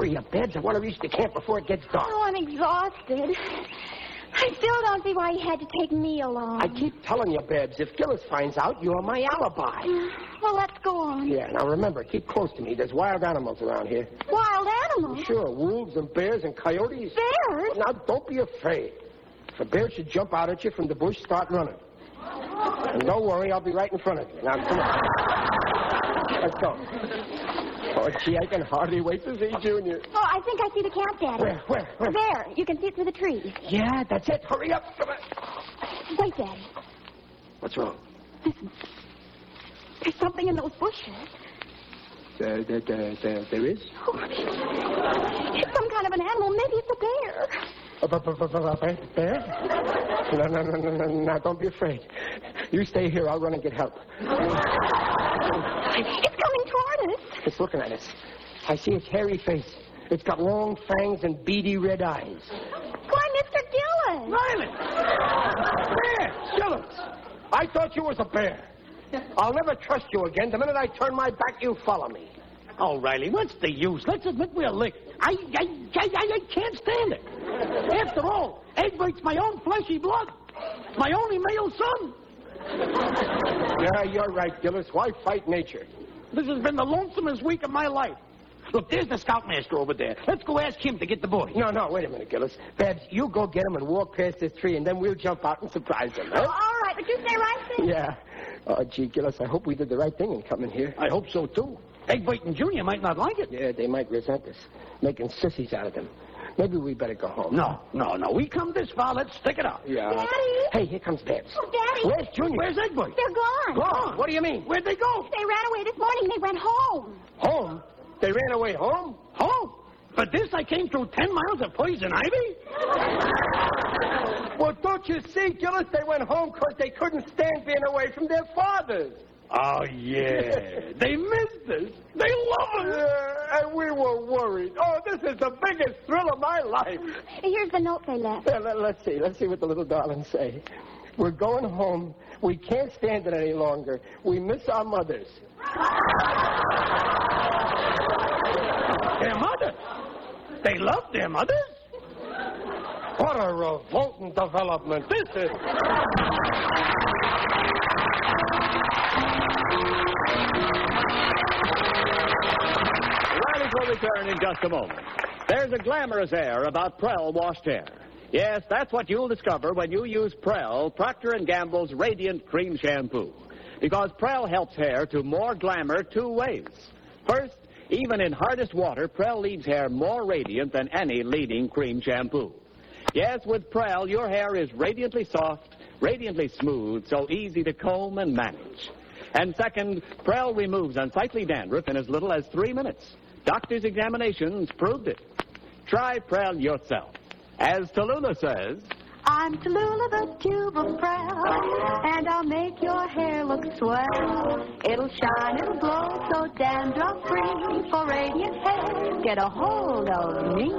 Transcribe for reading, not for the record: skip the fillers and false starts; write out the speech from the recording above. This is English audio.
Hurry up, Babs. I want to reach the camp before it gets dark. Oh, I'm exhausted. I still don't see why he had to take me along. I keep telling you, Babs, if Gillis finds out, you're my alibi. Well, let's go on. Yeah, now remember, keep close to me. There's wild animals around here. Wild animals? Sure, wolves and bears and coyotes. Bears? Now, don't be afraid. If a bear should jump out at you from the bush, start running. And don't worry, I'll be right in front of you. Now, come on. Let's go. Oh, gee, I can hardly wait to see Junior. Oh, I think I see the camp, Daddy. Where? There. You can see it through the trees. Yeah, that's it. Hurry up. Come on. Wait, Daddy. What's wrong? Listen. There's something in those bushes. There is? Oh, it's some kind of an animal. Maybe it's a bear. A bear? No, don't be afraid. You stay here. I'll run and get help. It's coming toward us. It's looking at us. I see its hairy face. It's got long fangs and beady red eyes. Why, Mr. Gillis? Riley! Bear! Gillis! I thought you was a bear. I'll never trust you again. The minute I turn my back, you follow me. Oh, Riley, what's the use? Let's admit we're licked. I can't stand it. After all, Egbert's my own fleshy blood. My only male son. Yeah, you're right, Gillis. Why fight nature? This has been the lonesomest week of my life. Look, there's the scoutmaster over there. Let's go ask him to get the boy. No, wait a minute, Gillis. Babs, you go get him and walk past this tree, and then we'll jump out and surprise him, huh? Oh, all right, but you stay right there. Yeah. Oh, gee, Gillis, I hope we did the right thing in coming here. I hope so, too. Egbert and Junior might not like it. Yeah, they might resent us, making sissies out of them. Maybe we better go home. No. We come this far. Let's stick it out. Yeah. Daddy? Hey, here comes Babs. Oh, Daddy. Where's Junior? Where's Egbert? They're gone. Gone? What do you mean? Where'd they go? They ran away this morning. They went home. Home? They ran away home? Home? But this, I came through 10 miles of poison ivy? Well, don't you see, Gillis? They went home because they couldn't stand being away from their fathers. Oh, yeah. They missed us. They love us. Yeah, and we were worried. Oh, this is the biggest thrill of my life. Here's the note they left. Yeah, let's see what the little darlings say. We're going home. We can't stand it any longer. We miss our mothers. Their mothers? They love their mothers? What a revolting development this is. Riley will return in just a moment. There's a glamorous air about Prell washed hair. Yes, that's what you'll discover when you use Prell, Procter & Gamble's Radiant Cream Shampoo. Because Prell helps hair to more glamour 2 ways. First, even in hardest water, Prell leaves hair more radiant than any leading cream shampoo. Yes, with Prell, your hair is radiantly soft, radiantly smooth, so easy to comb and manage. And second, Prell removes unsightly dandruff in as little as 3 minutes. Doctors' examinations proved it. Try Prell yourself. As Tallulah says, I'm Tallulah, the tube of Prell, and I'll make your hair look swell. It'll shine, it'll glow, so dandruff-free. For radiant hair, get a hold of me.